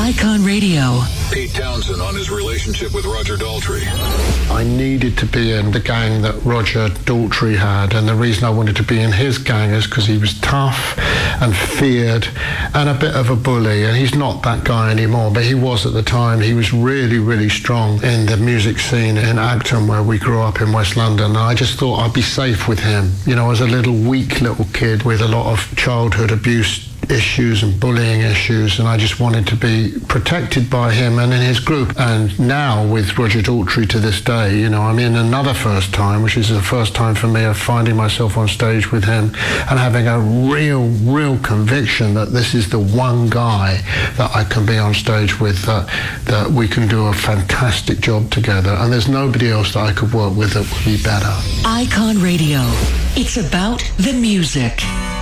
Icon Radio. Pete Townsend on his relationship with Roger Daltrey. I needed to be in the gang that Roger Daltrey had, and the reason I wanted to be in his gang is because he was tough and feared and a bit of a bully, and he's not that guy anymore, but he was at the time. He was really, really strong in the music scene in Acton, where we grew up in West London, and I just thought I'd be safe with him. You know, as a weak little kid with a lot of childhood abuse issues and bullying issues, and I just wanted to be protected by him and in his group. And now with Roger Daltrey to this day, you know, I'm in another first time, which is the first time for me of finding myself on stage with him and having a real conviction that this is the one guy that I can be on stage with, that we can do a fantastic job together, and there's nobody else that I could work with that would be better. Icon Radio. It's about the music.